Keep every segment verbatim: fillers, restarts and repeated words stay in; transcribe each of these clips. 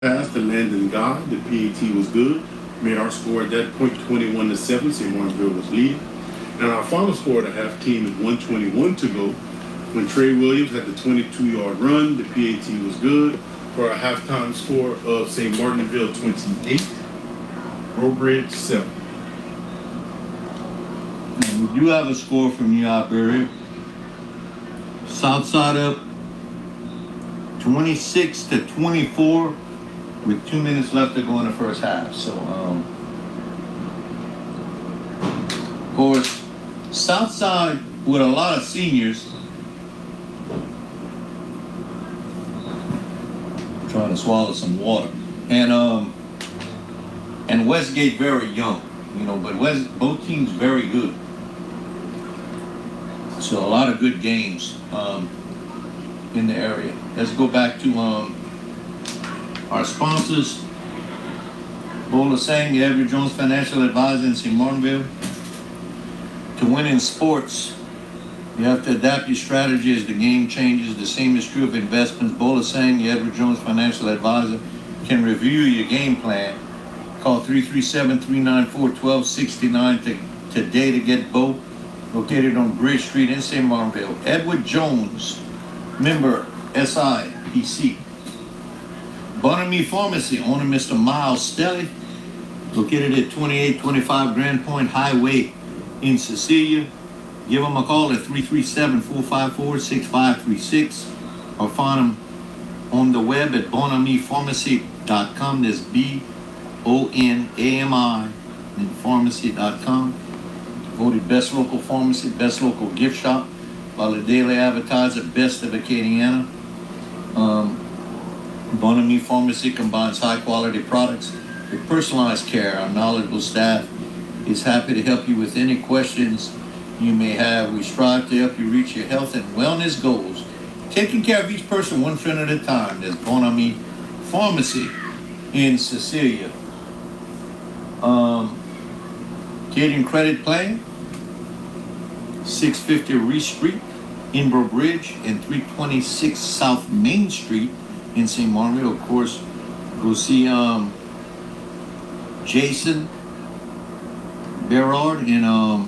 Pass to Landon Guy. The P A T was good. Made our score at that point twenty-one to seven. Saint Martinville was leading. And our final score at the half team is one twenty-one to go. When Trey Williams had the twenty-two yard run, the P A T was good for a halftime score of Saint Martinville twenty-eight, Breaux Bridge seven. And we do have a score from you out there. Southside up twenty-six to twenty-four with two minutes left to go in the first half. So, um, of course, Southside with a lot of seniors. Trying to swallow some water. And um, and Westgate very young, you know, but West, both teams very good. So a lot of good games um, in the area. Let's go back to um, our sponsors. Bola Sang, Edward Jones Financial Advisor in Saint Martinville. To win in sports, you have to adapt your strategy as the game changes. The same is true of investments. Bola Sang, Edward Jones Financial Advisor, can review your game plan. Call three three seven, three nine four, one two six nine to, today to get Bo. Located on Bridge Street in Saint Martinville. Edward Jones, member S I P C. Bonamy Pharmacy, owner Mister Miles Stelly, located at twenty-eight twenty-five Grand Point Highway in Cecilia. Give them a call at three three seven, four five four, six five three six or find them on the web at bonamy pharmacy dot com. That's B O N A M I and pharmacy dot com. Voted best local pharmacy, best local gift shop by the Daily Advertiser, best of Acadiana. Um, Bonamy Pharmacy combines high quality products with personalized care. Our knowledgeable staff is happy to help you with any questions you may have. We strive to help you reach your health and wellness goals, taking care of each person one friend at a time. There's Bonamy Pharmacy in Cecilia. Um, Acadian Credit Plan, six fifty Reese Street in Breaux Bridge and three twenty-six South Main Street in Saint Martinville. Of course, go see um, Jason Berard in um,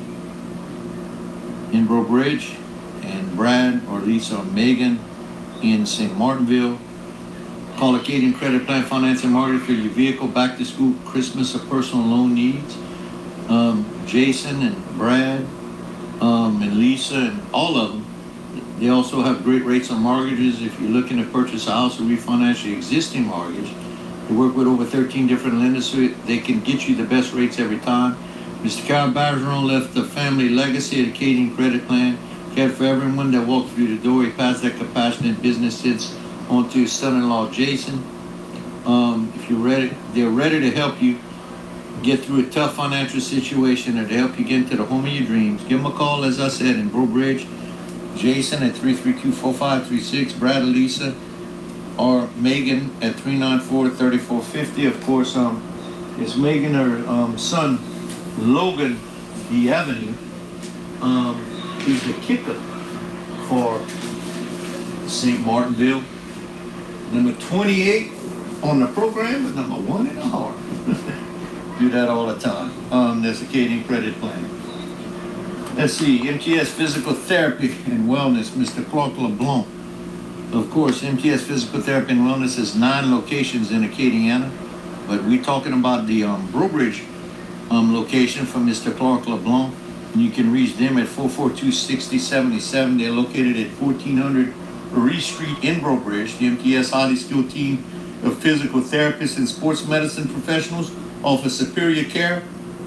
in Breaux Bridge, and Brad or Lisa or Megan in Saint Martinville. Call Acadian Credit Plan Financing Market for your vehicle, back to school, Christmas, or personal loan needs. Um, Jason and Brad um, and Lisa and all of them. They also have great rates on mortgages. If you're looking to purchase a house or refinance your existing mortgage, they work with over thirteen different lenders so they can get you the best rates every time. Mister Carol Bergeron left a family legacy at Acadian Credit Plan. Cared for everyone that walked through the door. He passed that compassionate business sense on to his son-in-law, Jason. Um, if you're ready, they're ready to help you get through a tough financial situation or to help you get into the home of your dreams. Give them a call, as I said, in Breaux Bridge. Jason at three three two, four five three six, Brad or Lisa, or Megan at three nine four, three four five zero. Of course, um, it's Megan or um, son, Logan D. Avenue. Um, he's the kicker for Saint Martinville. Number twenty-eight on the program is number one in the heart. Do that all the time. Um, there's Acadian Credit Plan. Let's see, M T S Physical Therapy and Wellness, Mister Clark LeBlanc. Of course, M T S Physical Therapy and Wellness has nine locations in Acadiana, but we're talking about the um, Breaux Bridge um, location for Mister Clark LeBlanc. And you can reach them at four four two, six zero seven seven. They're located at fourteen hundred Reese Street in Breaux Bridge. The M T S highly skilled team of physical therapists and sports medicine professionals offer superior care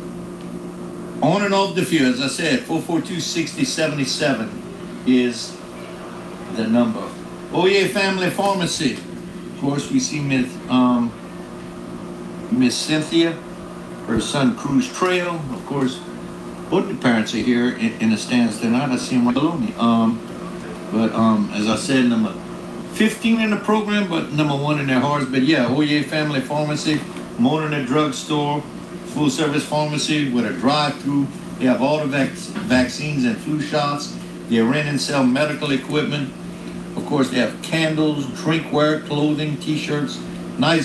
on and off the field. As I said, four four two, six zero seven seven is the number. Oye Family Pharmacy. Of course, we see Miss um, Miss Cynthia, her son Cruz Trail. Of course, both the parents are here in, in the stands tonight. I see them below me. Um, but um, as I said, number fifteen in the program, but number one in their hearts. But yeah, Oye Family Pharmacy, more than a drugstore, full service pharmacy with a drive-through. They have all the vac- vaccines and flu shots. They rent and sell medical equipment. Of course, they have candles, drinkware, clothing, t-shirts, Nice.